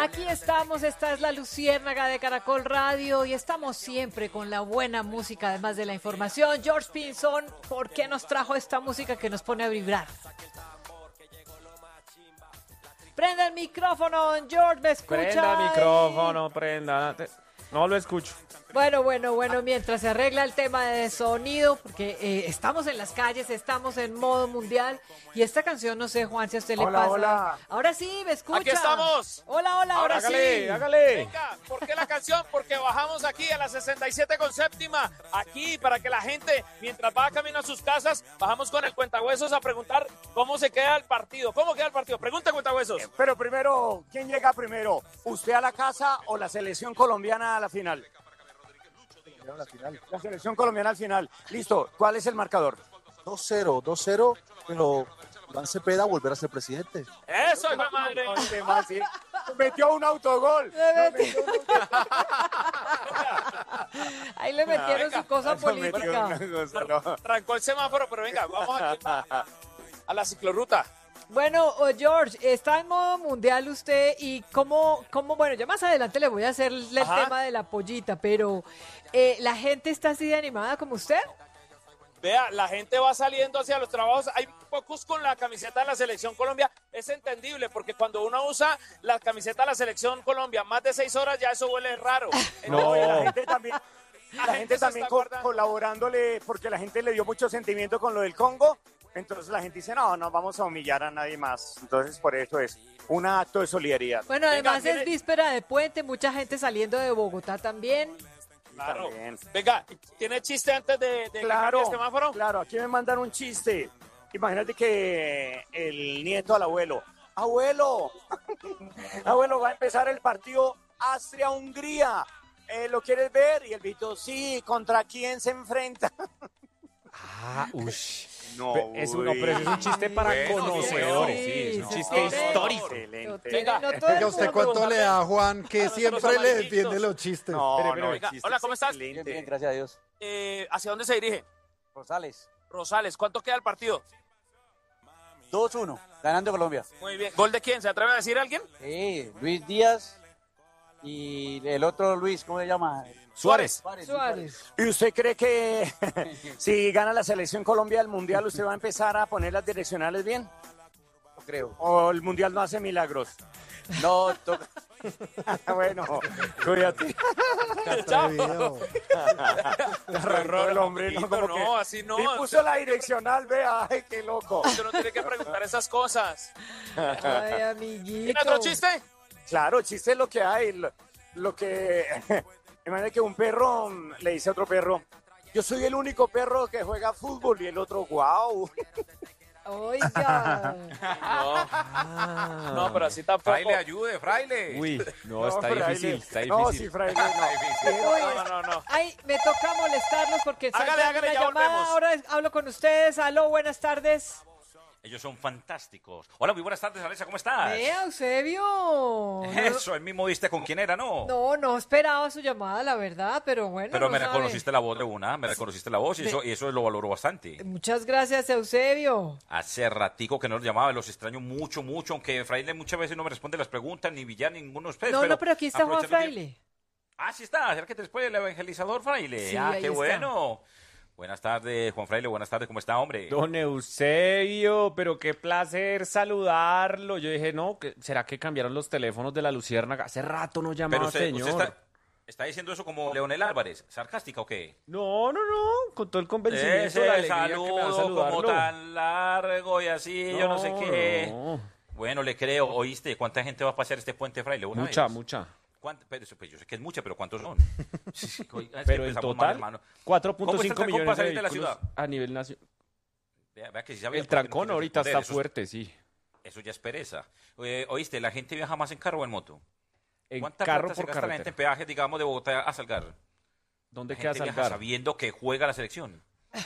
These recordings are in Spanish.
Aquí estamos, esta es la Luciérnaga de Caracol Radio y estamos siempre con la buena música, además de la información. George Pinson, ¿por qué nos trajo esta música que nos pone a vibrar? Prenda el micrófono, George, ¿me escucha? Prenda el micrófono, prenda. No lo escucho. Bueno, mientras se arregla el tema de sonido, porque estamos en las calles, estamos en modo mundial, y esta canción, no sé, Juan, si a usted le pasa. Hola. Ahora sí, ¿me escucha? Aquí estamos. Hola, ahora sí. Hágale. Venga, ¿por qué la canción? Porque bajamos aquí a la 67 con séptima, aquí para que la gente, mientras va camino a sus casas, bajamos con el cuentahuesos a preguntar cómo se queda el partido. ¿Cómo queda el partido? Pregunta, cuentahuesos. Pero primero, ¿quién llega primero? ¿Usted a la casa o la selección colombiana a la final? La selección colombiana al final. Listo, ¿cuál es el marcador? 2-0, pero Iván Cepeda volverá a ser presidente. Eso, hijo de madre. Sí. Metió un autogol. Ahí le metieron venga, su cosa Eso metió política. una cosa, ¿no? Trancó el semáforo, pero venga, vamos aquí a la ciclorruta. Bueno, George, está en modo mundial usted y bueno, ya más adelante le voy a hacer el tema de la pollita, pero ¿la gente está así de animada como usted? Vea, la gente va saliendo hacia los trabajos. Hay pocos con la camiseta de la Selección Colombia. Es entendible, porque cuando uno usa la camiseta de la Selección Colombia más de 6 horas, ya eso huele raro. No, y la gente se también está guardando. colaborándole, porque la gente le dio mucho sentimiento con lo del Congo. Entonces la gente dice, no vamos a humillar a nadie más. Entonces por eso es un acto de solidaridad. Bueno, además Venga, es víspera de puente, mucha gente saliendo de Bogotá también. Claro. También. Venga, ¿tiene chiste antes de que cambie el semáforo? Claro, aquí me mandan un chiste. Imagínate que el nieto al abuelo, abuelo, va a empezar el partido Austria-Hungría. ¿Lo quieres ver? Y el viejito, sí, ¿contra quién se enfrenta? No, Pero eso es un chiste para conocedores, sí, es un sí, chiste sí. histórico. Excelente. Venga, No todo el Oiga, ¿usted mundo- cuánto le da a Juan que Nosotros siempre le amarillitos. defiende los chistes? No, venga, hola, ¿cómo estás? excelente. Bien, gracias a Dios. ¿Hacia dónde se dirige? Rosales, Rosales, ¿cuánto queda el partido? 2-1, ganando Colombia. Muy bien. ¿Gol de quién? ¿Se atreve a decir alguien? Sí, Luis Díaz y el otro Luis, ¿cómo se llama? Suárez. Suárez. ¿Y usted cree que si gana la selección Colombia del Mundial, usted va a empezar a poner las direccionales bien? No creo. ¿O el Mundial no hace milagros? No, toca. Bueno, cuídate. Atrevido. Arrancó el hombre, ¿no? Como no, que- así no. Y puso la direccional, vea, ay, qué loco. Usted no tiene que preguntar esas cosas. Ay, amiguito. ¿Tiene otro chiste? Claro, chiste es lo que hay, lo que... Imagínate que un perro le dice a otro perro, yo soy el único perro que juega fútbol, y el otro, wow. Oiga. No, pero así tampoco. Fraile, ayude, fraile. Uy, no, está fraile. difícil, está No, difícil. sí, fraile, no. Uy, No. ay, me toca molestarlos porque Hágale, salta hágale, una ya llamada. volvemos. Ahora hablo con ustedes. Aló, buenas tardes. Ellos son fantásticos. Hola, muy buenas tardes, Alessa, ¿cómo estás? Eusebio. Eso, el mismo diste con quién era, ¿no? No esperaba su llamada, la verdad, pero bueno. Pero no me sabe. reconociste la voz de una, me reconociste la voz y eso lo valoro bastante. Muchas gracias, Eusebio. Hace ratico que no los llamaba, los extraño mucho, aunque Fraile muchas veces no me responde las preguntas, ni Villar, ninguno de ustedes. No, pero aquí está Juan aprovechando que- Fraile. Ah, sí está, acércate después el evangelizador Fraile. Sí, ah, ahí qué está. bueno. Buenas tardes, Juan Fraile, buenas tardes, ¿cómo está, hombre? Don Eusebio, pero qué placer saludarlo. Yo dije, no, ¿será que cambiaron los teléfonos de la Luciérnaga? Hace rato no llamaba Pero usted señor. está diciendo eso como Leonel Álvarez, ¿sarcástica o qué? No, con todo el convencimiento, Ese la alegría que me da saludo como saludarlo. tan largo y así, yo no sé qué. No. Bueno, le creo, ¿oíste? ¿Cuánta gente va a pasear este puente, Fraile? ¿Una vez? Mucha. Pero eso, pues, yo sé que es mucha, pero ¿cuántos son? Pero en total, hermano. 4.5 trancón millones para de salir de la vehículos ciudad? a nivel nacional. Vea que sí sabía, El porque no trancón quiere ahorita responder, está fuerte, sí. Eso ya es pereza. ¿Oíste? ¿La gente viaja más en carro o en moto? En ¿Cuánta carro plata se por gasta la gente carretera. en peajes, digamos, de Bogotá a Salgar? ¿Dónde La queda gente viaja Salgar? sabiendo que juega la selección.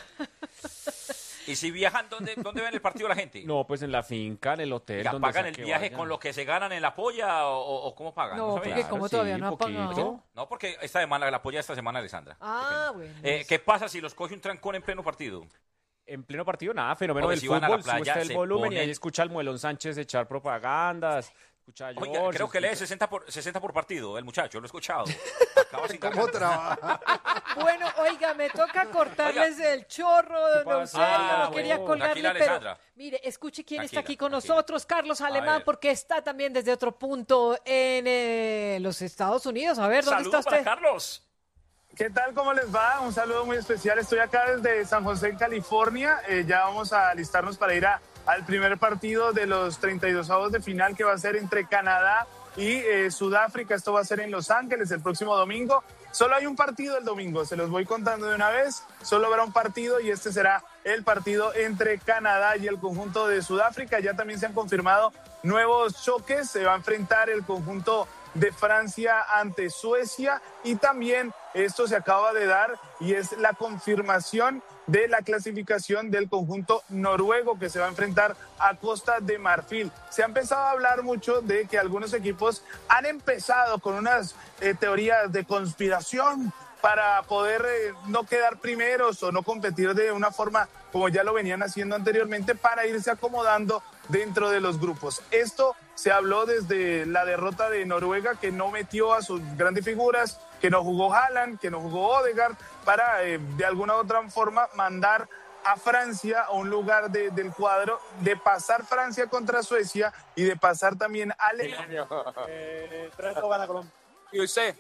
¿Y si viajan, dónde ven el partido la gente? No, pues en la finca, en el hotel. ¿Ya donde pagan sea el que viaje vayan. con lo que se ganan en la polla o cómo pagan? No, sabía. porque como todavía no ha poquito. pagado. No, porque esta semana, la polla esta semana, Alessandra. Ah, bueno. ¿Qué pasa si los coge un trancón en pleno partido? En pleno partido, nada, fenómeno Porque del si van a la fútbol, sube playa, usted el se volumen y ponen- ahí escucha al Muelón Sánchez echar propagandas, Escucha, Oiga, George, creo que lee escucha. 60 por partido, el muchacho, lo he escuchado. Acaba sin ¿Cómo garganta. trabaja? Bueno, oiga, me toca cortarles el chorro, don pasa? Eusebio, Ah, no quería bueno. colgarle, Tranquila, pero Alessandra. mire, escuche quién está Tranquila, aquí con tranquila. nosotros, Carlos Alemán, ver. porque está también desde otro punto en los Estados Unidos. A ver, ¿dónde Saludos está para usted? Carlos. ¿Qué tal? ¿Cómo les va? Un saludo muy especial. Estoy acá desde San José, en California. Ya vamos a alistarnos para ir al primer partido de los 32avos de final que va a ser entre Canadá y Sudáfrica. Esto va a ser en Los Ángeles el próximo domingo. Solo hay un partido el domingo, se los voy contando de una vez. Solo habrá un partido y este será el partido entre Canadá y el conjunto de Sudáfrica. Ya también se han confirmado nuevos choques. Se va a enfrentar el conjunto de Francia ante Suecia y también esto se acaba de dar y es la confirmación de la clasificación del conjunto noruego que se va a enfrentar a Costa de Marfil. Se ha empezado a hablar mucho de que algunos equipos han empezado con unas teorías de conspiración para poder no quedar primeros o no competir de una forma como ya lo venían haciendo anteriormente para irse acomodando dentro de los grupos. Esto se habló desde la derrota de Noruega, que no metió a sus grandes figuras, que no jugó Haaland, que no jugó Odegaard, para de alguna u otra forma mandar a Francia a un lugar del cuadro, de pasar Francia contra Suecia y de pasar también a Alemania. 3-2 gana Colombia. ¿Y usted?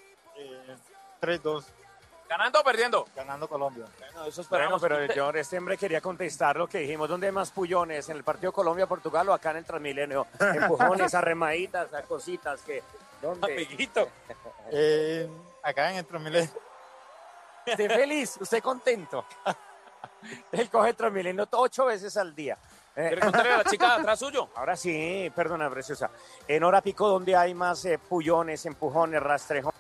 3-2 ¿Ganando o perdiendo? ganando Colombia. Bueno, eso Bueno, esperamos. pero yo este hombre quería contestar lo que dijimos. ¿Dónde hay más pullones? ¿En el partido Colombia-Portugal o acá en el Transmilenio? Empujones, arremaditas, a cositas que... ¿Dónde? Amiguito. Acá en el Transmilenio. Usted feliz, usted contento. Él coge Transmilenio 8 veces al día. ¿Quiere contarle a la chica de atrás suyo? Ahora sí, perdona, preciosa. En hora pico, ¿dónde hay más pullones, empujones, rastrejones?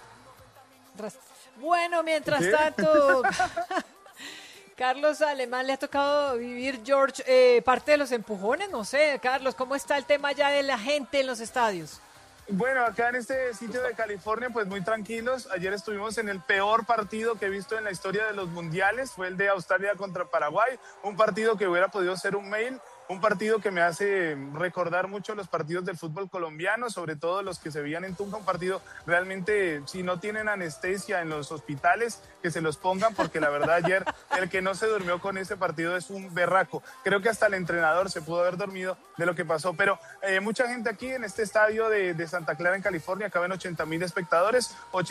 Bueno, mientras tanto, Carlos Alemán, le ha tocado vivir, George, parte de los empujones, no sé, Carlos, ¿cómo está el tema ya de la gente en los estadios? Bueno, acá en este sitio de California, pues muy tranquilos. Ayer estuvimos en el peor partido que he visto en la historia de los mundiales. Fue el de Australia contra Paraguay. Un partido que hubiera podido ser un mail. Un partido que me hace recordar mucho los partidos del fútbol colombiano, sobre todo los que se veían en Tunja. Un partido realmente, si no tienen anestesia en los hospitales, que se los pongan, porque la verdad ayer el que no se durmió con ese partido es un berraco. Creo que hasta el entrenador se pudo haber dormido de lo que pasó, pero mucha gente aquí en este estadio de Santa Clara, en California, caben 80,000 espectadores.